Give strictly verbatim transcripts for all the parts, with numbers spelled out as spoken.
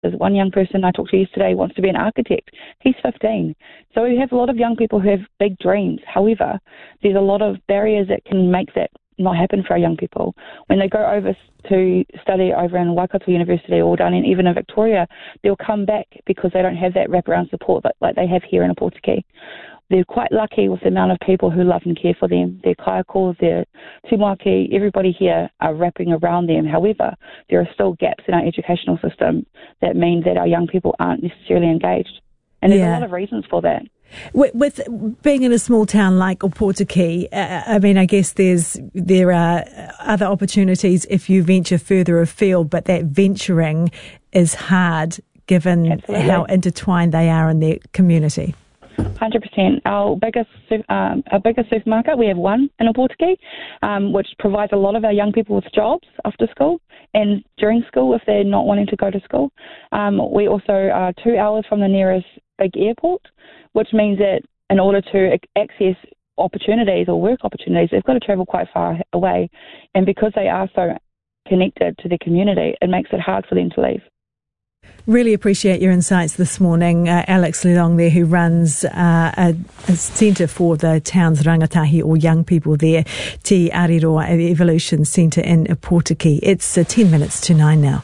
There's one young person I talked to yesterday wants to be an architect. He's fifteen. So we have a lot of young people who have big dreams. However, there's a lot of barriers that can make that not happen for our young people. When they go over to study over in Waikato University or down in even in Victoria, they'll come back because they don't have that wraparound support like, like they have here in Opotiki. They're quite lucky with the amount of people who love and care for them. Their kaiako, their tūmaki, everybody here are wrapping around them. However, there are still gaps in our educational system that mean that our young people aren't necessarily engaged. And there's yeah. a lot of reasons for that. With, with being in a small town like Opotiki, uh, I mean, I guess there's there are other opportunities if you venture further afield, but that venturing is hard given Absolutely. How intertwined they are in their community. one hundred percent. Our biggest, um, our biggest supermarket, we have one in Opotiki, um, which provides a lot of our young people with jobs after school and during school if they're not wanting to go to school. Um, we also are two hours from the nearest big airport, which means that in order to access opportunities or work opportunities, they've got to travel quite far away. And because they are so connected to their community, it makes it hard for them to leave. Really appreciate your insights this morning. Uh, Alex Lilong there, who runs uh, a, a centre for the town's rangatahi or young people there, Te Ariroa Evolution Centre in Opotiki. It's uh, ten minutes to nine now.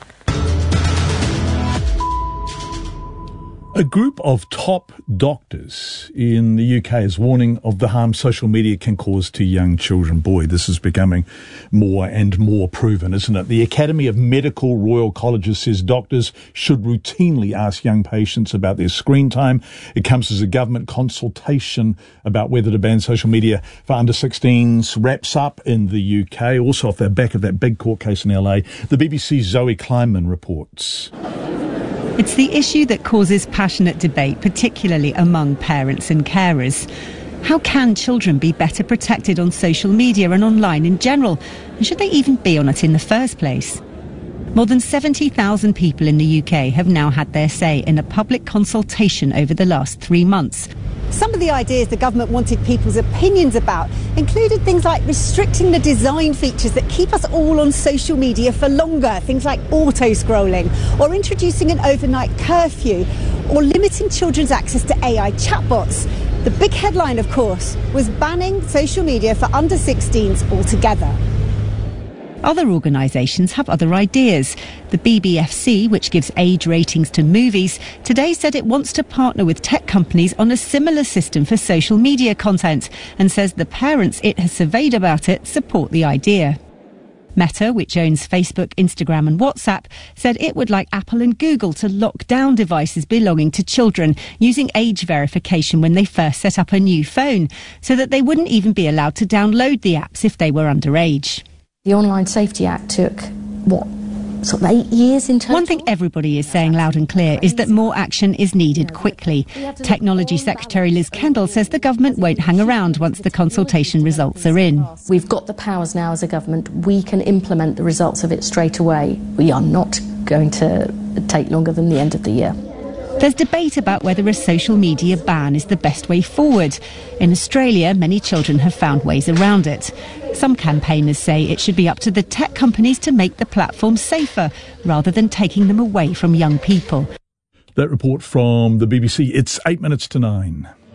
A group of top doctors in the U K is warning of the harm social media can cause to young children. Boy, this is becoming more and more proven, isn't it? The Academy of Medical Royal Colleges says doctors should routinely ask young patients about their screen time. It comes as a government consultation about whether to ban social media for under sixteens wraps up in the U K. Also off the back of that big court case in L A, the B B C's Zoe Kleinman reports. It's the issue that causes passionate debate, particularly among parents and carers. How can children be better protected on social media and online in general? And should they even be on it in the first place? More than seventy thousand people in the U K have now had their say in a public consultation over the last three months. Some of the ideas the government wanted people's opinions about included things like restricting the design features that keep us all on social media for longer, things like auto-scrolling, or introducing an overnight curfew, or limiting children's access to A I chatbots. The big headline, of course, was banning social media for under sixteens altogether. Other organisations have other ideas. The B B F C, which gives age ratings to movies, today said it wants to partner with tech companies on a similar system for social media content and says the parents it has surveyed about it support the idea. Meta, which owns Facebook, Instagram and WhatsApp, said it would like Apple and Google to lock down devices belonging to children using age verification when they first set up a new phone, so that they wouldn't even be allowed to download the apps if they were underage. The Online Safety Act took, what, sort of eight years in total? One thing everybody is saying loud and clear is that more action is needed quickly. Technology Secretary Liz Kendall says the government won't hang around once the consultation results are in. We've got the powers now as a government. We can implement the results of it straight away. We are not going to take longer than the end of the year. There's debate about whether a social media ban is the best way forward. In Australia, many children have found ways around it. Some campaigners say it should be up to the tech companies to make the platform safer, rather than taking them away from young people. That report from the B B C. It's eight minutes to nine.